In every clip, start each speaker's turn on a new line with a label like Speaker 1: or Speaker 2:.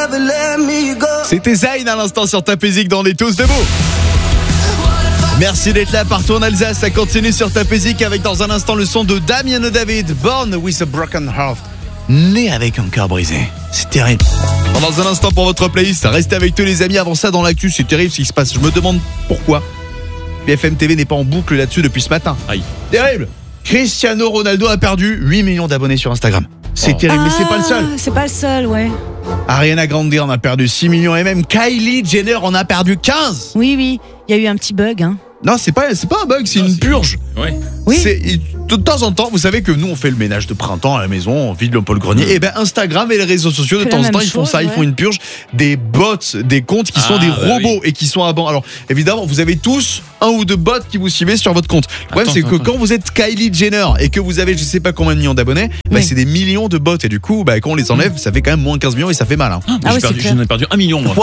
Speaker 1: C'était Zayn à l'instant sur Tapézik dans les Tous Debout. Merci d'être là partout en Alsace. Ça continue sur Tapézik avec dans un instant le son de Damien David, Born with a Broken Heart. Né avec un cœur brisé. C'est terrible. Dans un instant pour votre playlist, restez avec tous les amis. Avant ça, dans l'actu, c'est terrible ce qui se passe. Je me demande pourquoi BFM TV n'est pas en boucle là-dessus depuis ce matin. Aïe. Terrible. Cristiano Ronaldo a perdu 8 millions d'abonnés sur Instagram. C'est terrible, mais c'est pas le seul.
Speaker 2: C'est pas le seul, ouais.
Speaker 1: Ariana Grande en a perdu 6 millions et même Kylie Jenner en a perdu 15.
Speaker 2: Oui, il y a eu un petit bug, hein.
Speaker 1: Non, c'est pas un bug, c'est une purge.
Speaker 3: Ouais.
Speaker 2: Oui.
Speaker 1: De temps en temps, vous savez que nous on fait le ménage de printemps à la maison, on vide le grenier. Et ben Instagram et les réseaux sociaux de temps en temps ils font ça, ils font une purge des bots, des comptes qui sont des robots et qui sont avant. Alors évidemment, vous avez tous un ou deux bots qui vous suivez sur votre compte. Le problème c'est que quand vous êtes Kylie Jenner et que vous avez je sais pas combien de millions d'abonnés, c'est des millions de bots et du coup quand on les enlève, ça fait quand même moins 15 millions et ça fait mal.
Speaker 3: J'en ai perdu 1 million moi.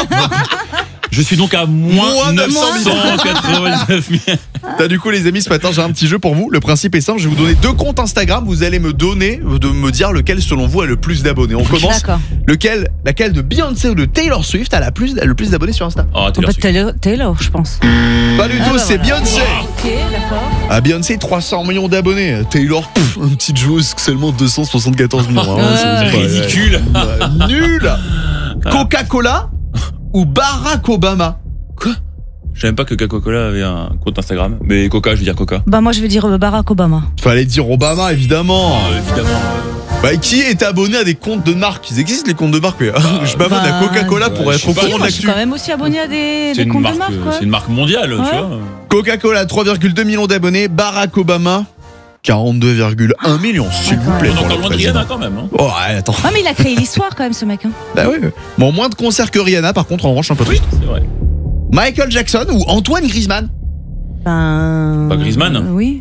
Speaker 3: Je suis donc à moins 999 000.
Speaker 1: Du coup les amis, ce matin j'ai un petit jeu pour vous. Le principe est simple, je vais vous donner 2 comptes Instagram. Vous allez me dire lequel selon vous a le plus d'abonnés. On commence. Laquelle de Beyoncé ou de Taylor Swift a le plus d'abonnés sur Insta?
Speaker 2: Taylor, je pense.
Speaker 1: Pas du tout, c'est Beyoncé.
Speaker 2: Ok, d'accord.
Speaker 1: Beyoncé 300 millions d'abonnés. Taylor, une petite joueuse, seulement 274 millions.
Speaker 3: C'est ridicule.
Speaker 1: Nul. Coca-Cola ou Barack Obama?
Speaker 3: Quoi? Je savais même pas que Coca-Cola avait un compte Instagram. Mais Coca, je veux dire Coca.
Speaker 2: Moi je vais dire Barack Obama.
Speaker 1: Fallait dire Obama, évidemment. Qui est abonné à des comptes de marque? Ils existent les comptes de marque, mais je m'abonne à Coca-Cola pour être au courant de l'actu.
Speaker 2: Je suis quand même aussi abonné à des comptes de marque.
Speaker 3: C'est une marque mondiale, tu vois.
Speaker 1: Coca-Cola 3,2 millions d'abonnés. Barack Obama 42,1 millions, s'il vous plaît.
Speaker 3: On est encore loin de Rihanna quand même.
Speaker 1: Oh, attends.
Speaker 2: Mais il a créé l'histoire quand même, ce mec.
Speaker 1: Bah oui. Bon, moins de concerts que Rihanna, par contre, en revanche, un peu triste.
Speaker 3: C'est vrai.
Speaker 1: Michael Jackson ou Antoine Griezmann?
Speaker 3: Pas Griezmann?
Speaker 2: Oui.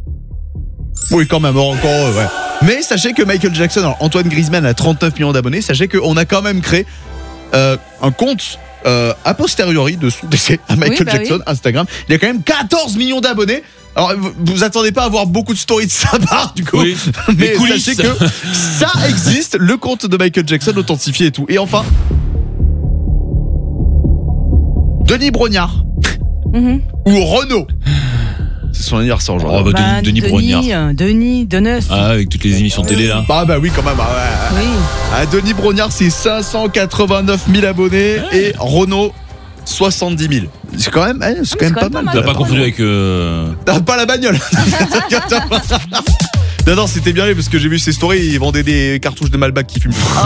Speaker 1: Oui, quand même, encore, ouais. Mais sachez que Michael Jackson, alors Antoine Griezmann a 39 millions d'abonnés. Sachez qu'on a quand même créé un compte a posteriori de son décès à Michael Jackson, Instagram. Il a quand même 14 millions d'abonnés. Alors, vous attendez pas à avoir beaucoup de stories de sa part, du coup. Oui. Mais sachez que ça existe, le compte de Michael Jackson authentifié et tout. Et enfin, Denis Brognard ou Renaud. C'est son anniversaire aujourd'hui.
Speaker 3: Denis Brognard.
Speaker 2: Denis Deneuve.
Speaker 3: Avec toutes les émissions télé là.
Speaker 1: Oui, quand même. Oui. Denis Brognard, c'est 589 000 abonnés et Renaud 70 000. C'est quand même, pas mal.
Speaker 3: T'as pas confondu avec.
Speaker 1: T'as pas la bagnole. Non, c'était bien parce que j'ai vu ses stories, ils vendaient des cartouches de Malbec qui fument.